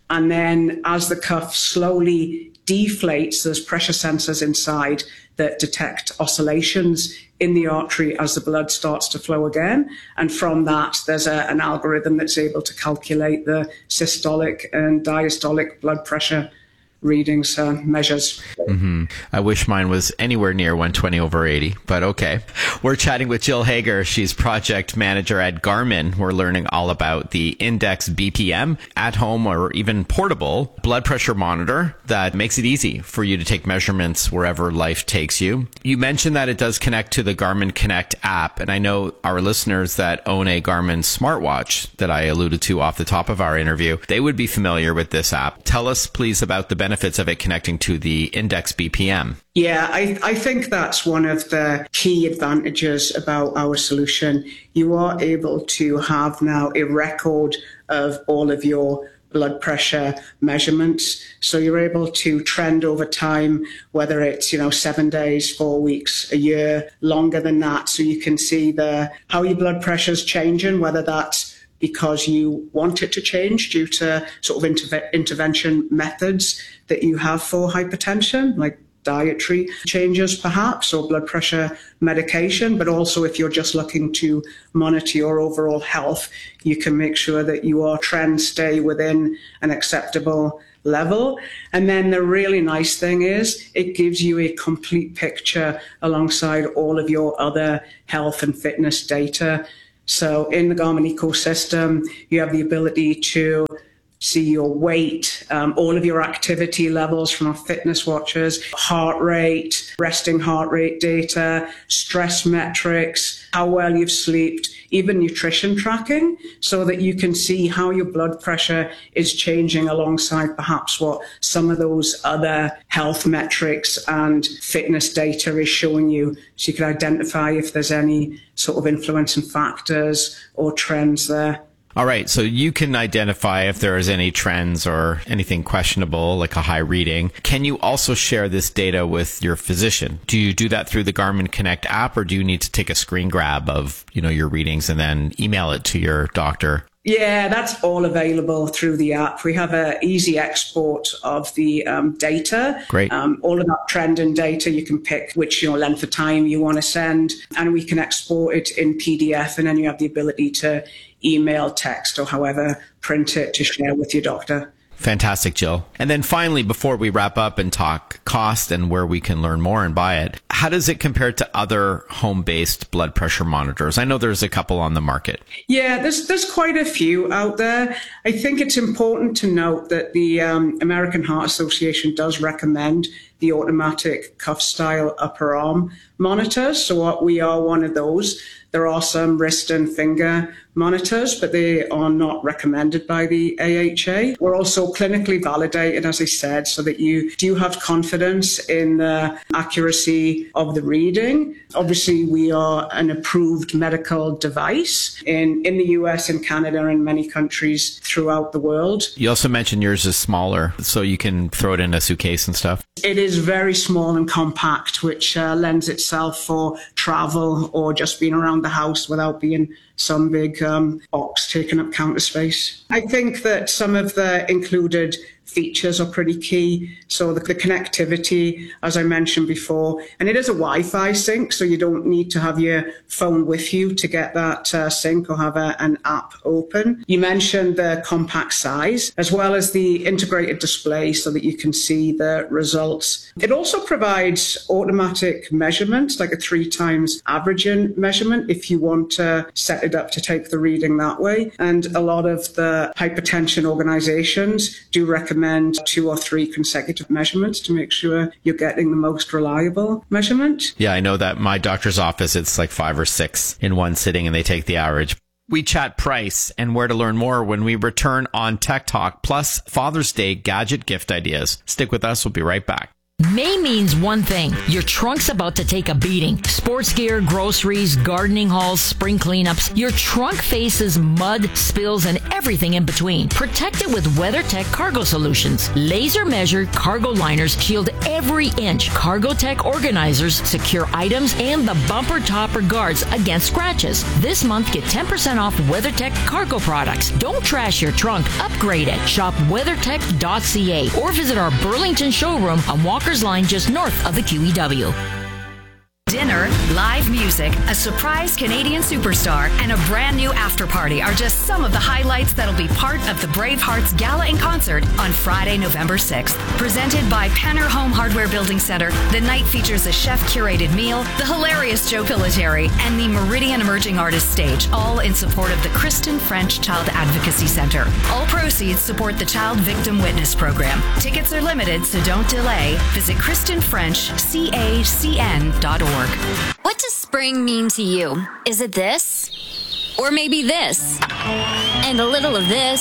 And then as the cuff slowly deflates, there's pressure sensors inside that detect oscillations in the artery as the blood starts to flow again. And from that, there's a, an algorithm that's able to calculate the systolic and diastolic blood pressure readings, uh, measures. Mm-hmm. I wish mine was anywhere near one twenty over eighty, but okay. We're chatting with Jill Hager. She's project manager at Garmin. We're learning all about the Index B P M, at home or even portable blood pressure monitor that makes it easy for you to take measurements wherever life takes you. You mentioned that it does connect to the Garmin Connect app, and I know our listeners that own a Garmin smartwatch that I alluded to off the top of our interview, they would be familiar with this app. Tell us, please, about the benefits of it connecting to the Index B P M. Yeah, I, I think that's one of the key advantages about our solution. You are able to have now a record of all of your blood pressure measurements. So you're able to trend over time, whether it's, you know, seven days, four weeks, a year, longer than that. So you can see the how your blood pressure is changing, whether that's because you want it to change due to sort of interve- intervention methods that you have for hypertension, like dietary changes perhaps, or blood pressure medication. But also if you're just looking to monitor your overall health, you can make sure that your trends stay within an acceptable level. And then the really nice thing is it gives you a complete picture alongside all of your other health and fitness data. So in the Garmin ecosystem, you have the ability to see your weight, um, all of your activity levels from our fitness watches, heart rate, resting heart rate data, stress metrics, how well you've slept, even nutrition tracking, so that you can see how your blood pressure is changing alongside perhaps what some of those other health metrics and fitness data is showing you. So you can identify if there's any sort of influencing factors or trends there. All right, so you can identify if there is any trends or anything questionable, like a high reading. Can you also share this data with your physician? Do you do that through the Garmin Connect app, or do you need to take a screen grab of, you know, your readings and then email it to your doctor? Yeah, that's all available through the app. We have an easy export of the um, data. Great. Um, all of that trending data, you can pick which, you know, length of time you want to send, and we can export it in P D F, and then you have the ability to email, text, or however, print it to share with your doctor. Fantastic, Jill. And then finally, before we wrap up and talk cost and where we can learn more and buy it, how does it compare to other home-based blood pressure monitors? I know there's a couple on the market. Yeah, there's there's quite a few out there. I think it's important to note that the um, American Heart Association does recommend the automatic cuff-style upper arm monitors. So what we are one of those. There are some wrist and finger monitors, but they are not recommended by the A H A. We're also clinically validated, as I said, so that you do have confidence in the accuracy of the reading. Obviously, we are an approved medical device in, in the U S and Canada and many countries throughout the world. You also mentioned yours is smaller, so you can throw it in a suitcase and stuff. It is very small and compact, which uh, lends itself for travel or just being around the house without being some big um, box taking up counter space. I think that some of the included features are pretty key. So the, the connectivity, as I mentioned before, and it is a Wi-Fi sync, so you don't need to have your phone with you to get that uh, sync or have a, an app open. You mentioned the compact size, as well as the integrated display so that you can see the results. It also provides automatic measurements, like a three times averaging measurement, if you want to set it up to take the reading that way. And a lot of the hypertension organizations do recommend two or three consecutive measurements to make sure you're getting the most reliable measurement. Yeah, I know that my doctor's office, it's like five or six in one sitting and they take the average. We chat price and where to learn more when we return on Tech Talk, plus Father's Day gadget gift ideas. Stick with us. We'll be right back. May means one thing. Your trunk's about to take a beating. Sports gear, groceries, gardening hauls, spring cleanups. Your trunk faces mud, spills, and everything in between. Protect it with WeatherTech Cargo Solutions. Laser measured cargo liners shield every inch. CargoTech organizers secure items and the bumper topper guards against scratches. This month, get ten percent off WeatherTech cargo products. Don't trash your trunk. Upgrade it. Shop weathertech dot c a or visit our Burlington showroom on Walker's Line just north of the Q E W. Dinner, live music, a surprise Canadian superstar, and a brand new after party are just some of the highlights that'll be part of the Bravehearts Gala in Concert on Friday, November sixth. Presented by Penner Home Hardware Building Center, the night features a chef-curated meal, the hilarious Joe Pilateri, and the Meridian Emerging Artists Stage, all in support of the Kristen French Child Advocacy Center. All proceeds support the Child Victim Witness Program. Tickets are limited, so don't delay. Visit kristen french cacn dot org. What does spring mean to you? Is it this? Or maybe this? And a little of this?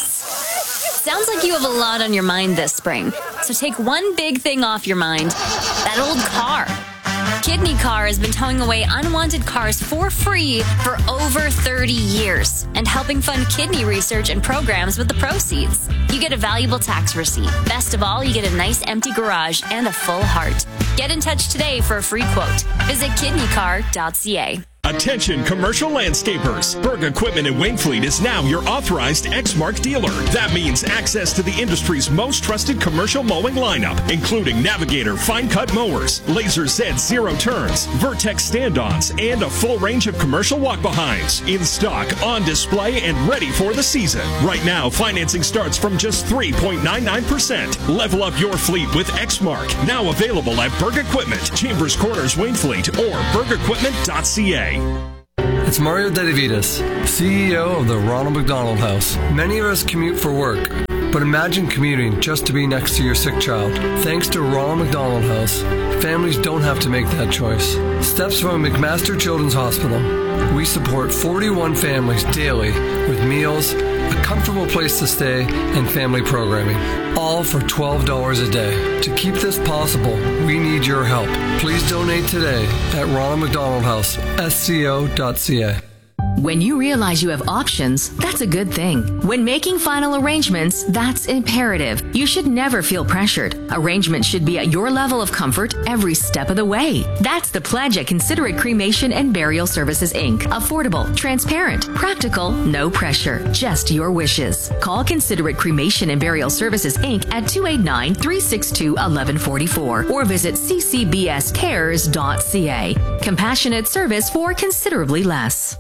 Sounds like you have a lot on your mind this spring. So take one big thing off your mind. That old car. Kidney Car has been towing away unwanted cars for free for over thirty years and helping fund kidney research and programs with the proceeds. You get a valuable tax receipt. Best of all, you get a nice empty garage and a full heart. Get in touch today for a free quote. Visit kidney car dot c a. Attention commercial landscapers. Berg Equipment in Wainfleet is now your authorized Exmark dealer. That means access to the industry's most trusted commercial mowing lineup, including Navigator fine cut mowers, Laser Z zero turns, Vertex stand-ons, and a full range of commercial walk-behinds. In stock, on display, and ready for the season. Right now, financing starts from just three point nine nine percent. Level up your fleet with Exmark. Now available at Berg Equipment, Chambers Corners, Wainfleet, or berg equipment dot c a. It's Mario Dedivitas, C E O of the Ronald McDonald House. Many of us commute for work, but imagine commuting just to be next to your sick child. Thanks to Ronald McDonald House, families don't have to make that choice. Steps from McMaster Children's Hospital. We support forty-one families daily with meals, a comfortable place to stay, and family programming, all for twelve dollars a day. To keep this possible, we need your help. Please donate today at Ronald McDonald House, S C O dot c a. When you realize you have options, that's a good thing. When making final arrangements, that's imperative. You should never feel pressured. Arrangements should be at your level of comfort every step of the way. That's the pledge at Considerate Cremation and Burial Services, Incorporated. Affordable, transparent, practical, no pressure, just your wishes. Call Considerate Cremation and Burial Services, Incorporated at two eight nine, three six two, one one four four or visit c c b s cares dot c a. Compassionate service for considerably less.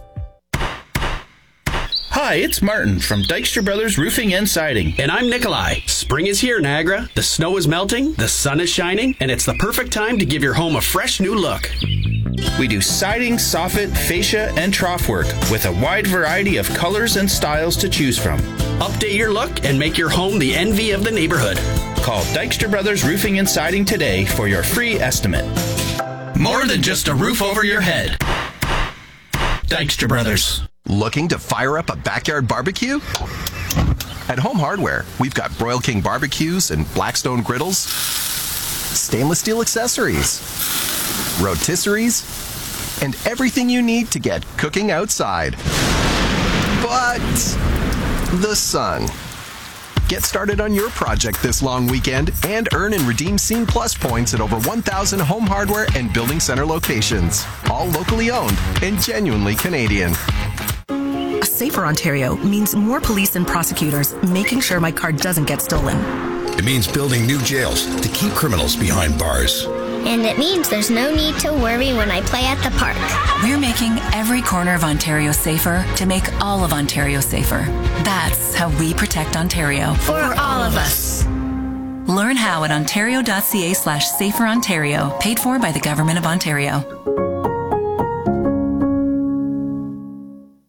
Hi, it's Martin from Dykstra Brothers Roofing and Siding. And I'm Nikolai. Spring is here, Niagara. The snow is melting, the sun is shining, and it's the perfect time to give your home a fresh new look. We do siding, soffit, fascia, and trough work with a wide variety of colors and styles to choose from. Update your look and make your home the envy of the neighborhood. Call Dykstra Brothers Roofing and Siding today for your free estimate. More than just a roof over your head. Dykstra Brothers. Looking to fire up a backyard barbecue? At Home Hardware, we've got Broil King barbecues and Blackstone griddles, stainless steel accessories, rotisseries, and everything you need to get cooking outside. But the sun. Get started on your project this long weekend and earn and redeem Scene Plus points at over one thousand Home Hardware and Building Center locations. All locally owned and genuinely Canadian. A safer Ontario means more police and prosecutors making sure my car doesn't get stolen. It means building new jails to keep criminals behind bars. And it means there's no need to worry when I play at the park. We're making every corner of Ontario safer to make all of Ontario safer. That's how we protect Ontario. For all of us. Learn how at ontario.ca slash safer Ontario, paid for by the Government of Ontario.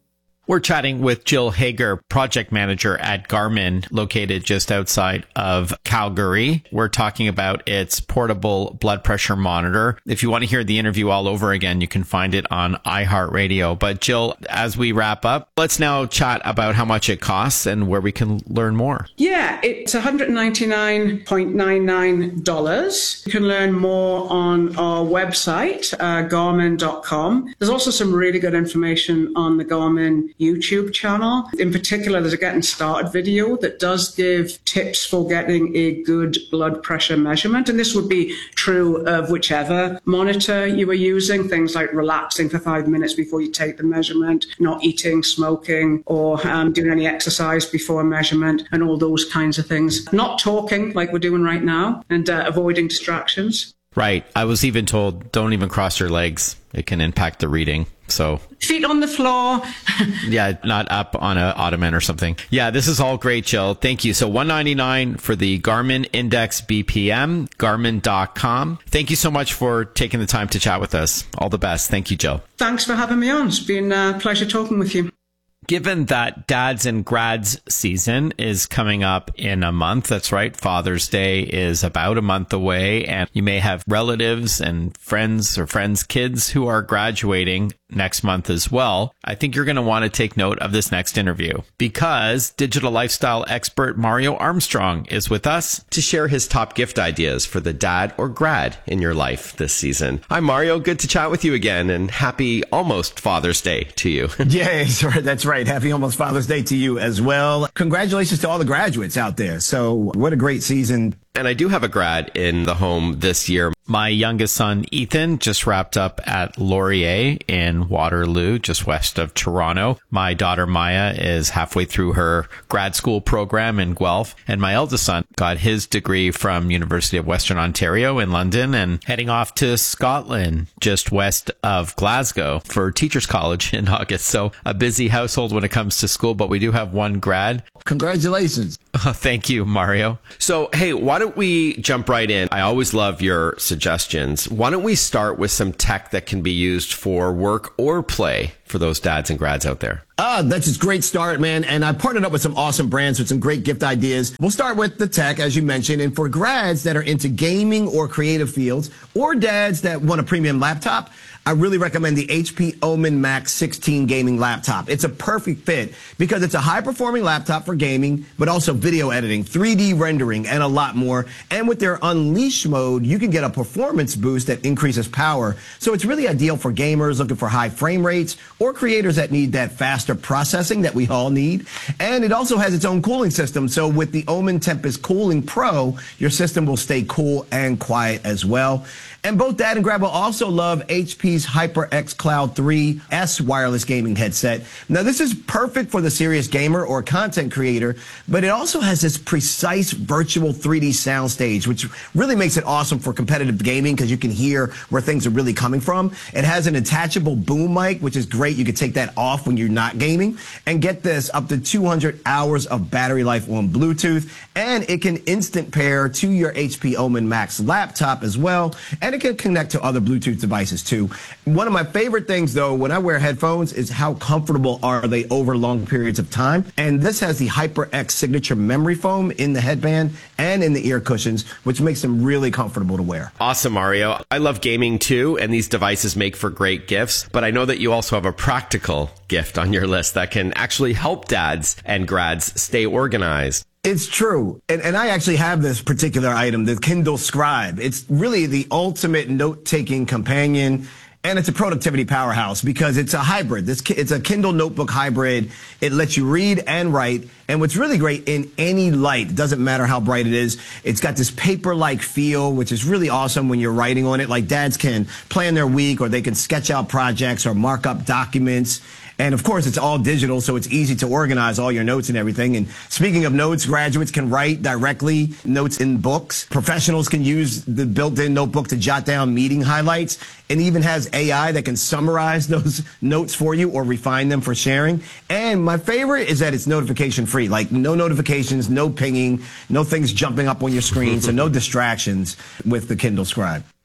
We're chatting with Jill Hager, project manager at Garmin, located just outside of Calgary. We're talking about its portable blood pressure monitor. If you want to hear the interview all over again, you can find it on iHeartRadio. But Jill, as we wrap up, let's now chat about how much it costs and where we can learn more. Yeah, it's one hundred ninety-nine dollars and ninety-nine cents. You can learn more on our website, uh, garmin dot com. There's also some really good information on the Garmin YouTube channel. In particular, there's a getting started video that does give tips for getting a good blood pressure measurement. And this would be true of whichever monitor you were using, things like relaxing for five minutes before you take the measurement, not eating, smoking, or um, doing any exercise before a measurement, and all those kinds of things. Not talking like we're doing right now, and uh, avoiding distractions. Right. I was even told, don't even cross your legs. It can impact the reading. So feet on the floor. Yeah, not up on an ottoman or something. Yeah, this is all great, Jill. Thank you. So one hundred ninety-nine dollars for the Garmin Index B P M, garmin dot com. Thank you so much for taking the time to chat with us. All the best. Thank you, Jill. Thanks for having me on. It's been a pleasure talking with you. Given that dads and grads season is coming up in a month, that's right, Father's Day is about a month away, and you may have relatives and friends or friends' kids who are graduating next month as well. I think you're going to want to take note of this next interview because digital lifestyle expert Mario Armstrong is with us to share his top gift ideas for the dad or grad in your life this season. Hi, Mario. Good to chat with you again, and happy almost Father's Day to you. Yeah, that's right. Happy almost Father's Day to you as well. Congratulations to all the graduates out there. So what a great season. And I do have a grad in the home this year. My youngest son, Ethan, just wrapped up at Laurier in Waterloo, just west of Toronto. My daughter, Maya, is halfway through her grad school program in Guelph. And my eldest son got his degree from University of Western Ontario in London and heading off to Scotland, just west of Glasgow for Teachers College in August. So a busy household when it comes to school, but we do have one grad. Congratulations. Oh, thank you, Mario. So, hey, why don't we jump right in? I always love your suggestions. Why don't we start with some tech that can be used for work or play for those dads and grads out there? Ah, that's a great start, man. And I partnered up with some awesome brands with some great gift ideas. We'll start with the tech, as you mentioned. And for grads that are into gaming or creative fields, or dads that want a premium laptop, I really recommend the H P Omen Max sixteen gaming laptop. It's a perfect fit because it's a high-performing laptop for gaming, but also video editing, three D rendering, and a lot more. And with their Unleash mode, you can get a performance boost that increases power. So it's really ideal for gamers looking for high frame rates or creators that need that faster processing that we all need. And it also has its own cooling system. So with the Omen Tempest Cooling Pro, your system will stay cool and quiet as well. And both Dad and Grab will also love H P's HyperX Cloud three S wireless gaming headset. Now, this is perfect for the serious gamer or content creator, but it also has this precise virtual three D soundstage, which really makes it awesome for competitive gaming because you can hear where things are really coming from. It has an attachable boom mic, which is great. You can take that off when you're not gaming. And get this, up to two hundred hours of battery life on Bluetooth. And it can instant pair to your H P Omen Max laptop as well. And it can connect to other Bluetooth devices too. One of my favorite things though, when I wear headphones, is how comfortable are they over long periods of time. And this has the HyperX signature memory foam in the headband and in the ear cushions, which makes them really comfortable to wear. Awesome, Mario. I love gaming too, and these devices make for great gifts, but I know that you also have a practical gift on your list that can actually help dads and grads stay organized. It's true. And, and I actually have this particular item, the Kindle Scribe. It's really the ultimate note-taking companion. And it's a productivity powerhouse because it's a hybrid. This, it's a Kindle notebook hybrid. It lets you read and write. And what's really great, in any light, it doesn't matter how bright it is, it's got this paper-like feel, which is really awesome when you're writing on it. Like dads can plan their week, or they can sketch out projects or mark up documents. And of course, it's all digital, so it's easy to organize all your notes and everything. And speaking of notes, graduates can write directly notes in books. Professionals can use the built-in notebook to jot down meeting highlights. It even has A I that can summarize those notes for you or refine them for sharing. And my favorite is that it's notification-free, like no notifications, no pinging, no things jumping up on your screen, so no distractions with the Kindle Scribe.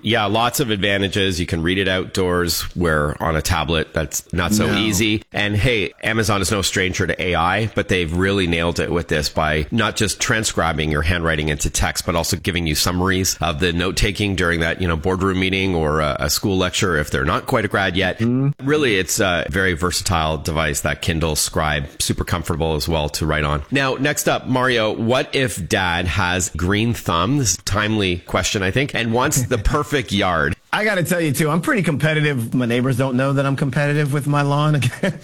Yeah, lots of advantages. You can read it outdoors, where on a tablet, that's not so No. easy. And hey, Amazon is no stranger to A I, but they've really nailed it with this by not just transcribing your handwriting into text, but also giving you summaries of the note taking during that, you know, boardroom meeting or a, a school lecture if they're not quite a grad yet. Mm. Really, it's a very versatile device, that Kindle Scribe, super comfortable as well to write on. Now, next up, Mario, what if dad has green thumb? This is a timely question, I think, and wants the perfect yard. I got to tell you, too, I'm pretty competitive. My neighbors don't know that I'm competitive with my lawn.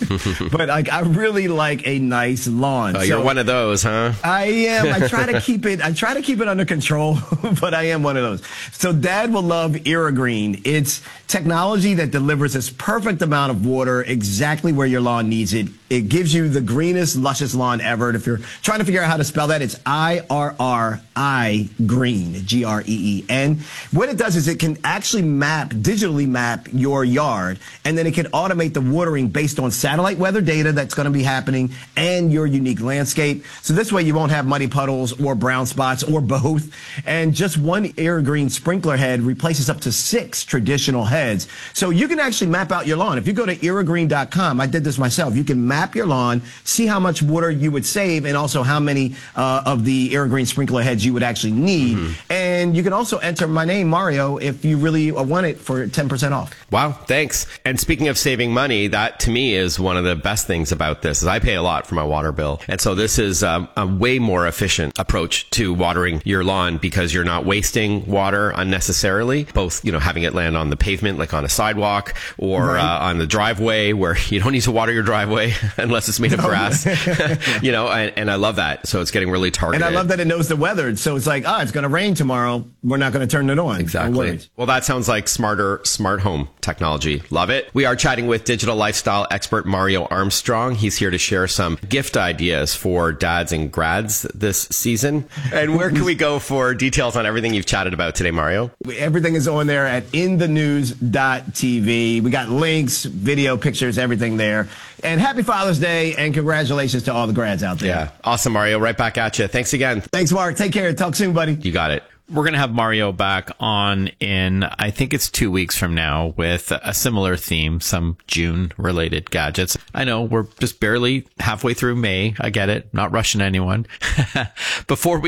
But like, I really like a nice lawn. Oh, you're So one of those, huh? I am. I try to keep it, I try to keep it under control, but I am one of those. So Dad will love Irrigreen. It's technology that delivers this perfect amount of water exactly where your lawn needs it. It gives you the greenest, luscious lawn ever. And if you're trying to figure out how to spell that, it's I R R I green, G R E E N. What it does is it can actually map, digitally map your yard, and then it can automate the watering based on satellite weather data that's going to be happening and your unique landscape. So this way you won't have muddy puddles or brown spots or both. And just one Irrigreen sprinkler head replaces up to six traditional heads. So you can actually map out your lawn. If you go to irrigreen dot com, I did this myself. You can map your lawn, see how much water you would save, and also how many uh, of the Irrigreen sprinkler heads you would actually need. Mm-hmm. And you can also enter my name, Mario, if you really want it for ten percent off. Wow, thanks. And speaking of saving money, that to me is one of the best things about this, is I pay a lot for my water bill. And so this is um, a way more efficient approach to watering your lawn, because you're not wasting water unnecessarily, both, you know, having it land on the pavement, like on a sidewalk, or right. uh, on the driveway, where you don't need to water your driveway unless it's made of grass. You know, and, and I love that. So it's getting really targeted. And I love that it knows the weather. So it's like, ah, oh, it's going to rain tomorrow. We're not going to turn it on. Exactly. Well, that sounds like smarter, smart home technology. Love it. We are chatting with digital lifestyle expert Mario Armstrong. He's here to share some gift ideas for dads and grads this season. And where can we go for details on everything you've chatted about today, Mario? Everything is on there at in the news dot t v. We got links, video, pictures, everything there. And happy Father's Day, and congratulations to all the grads out there. Yeah. Awesome, Mario. Right back at you. Thanks again. Thanks, Mark. Take care. Talk soon, buddy. You got it. We're going to have Mario back on in, I think it's two weeks from now, with a similar theme, some June-related gadgets. I know we're just barely halfway through May. I get it. Not rushing anyone. Before we